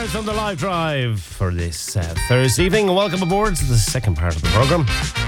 Stars on the Live Drive for this Thursday evening. Welcome aboard to the second part of the programme.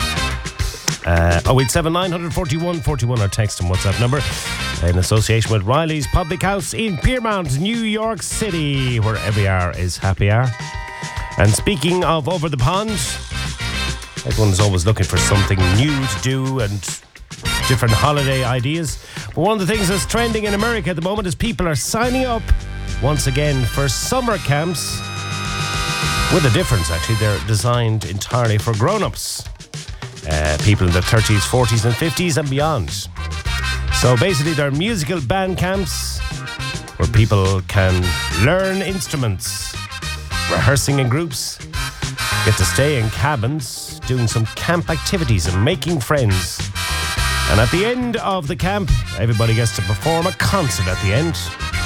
087 941 41, our text and WhatsApp number, in association with Riley's Public House in Piermont, New York City, where every hour is happy hour. And speaking of over the pond, everyone's always looking for something new to do and different holiday ideas. But one of the things that's trending in America at the moment is people are signing up once again for summer camps, with a difference actually. They're designed entirely for grown-ups, people in their 30s, 40s and 50s and beyond. So basically they're musical band camps where people can learn instruments, rehearsing in groups, get to stay in cabins, doing some camp activities and making friends. And at the end of the camp, everybody gets to perform a concert at the end.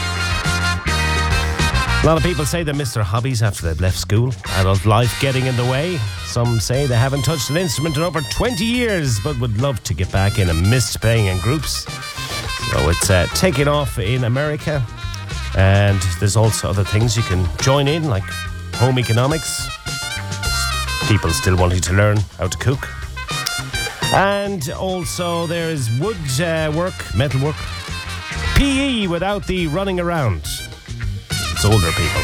A lot of people say they miss their hobbies after they've left school, adult life getting in the way. Some say they haven't touched an instrument in over 20 years, but would love to get back in and miss playing in groups. So it's taking off in America. And there's also other things you can join in, like home economics. People still wanting to learn how to cook. And also there's wood work, metal work. PE without the running around. It's older people.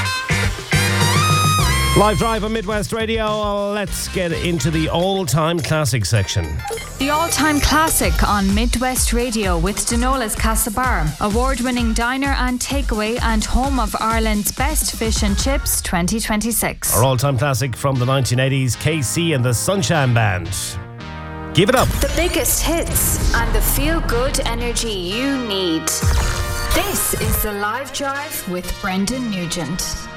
Live Drive on Midwest Radio. Let's get into the all-time classic section. The all-time classic on Midwest Radio with Donola's Castlebar, award-winning diner and takeaway and home of Ireland's best fish and chips 2026. Our all-time classic from the 1980s, KC and the Sunshine Band. Give it up. The biggest hits and the feel-good energy you need. This is the Live Drive with Brendan Nugent.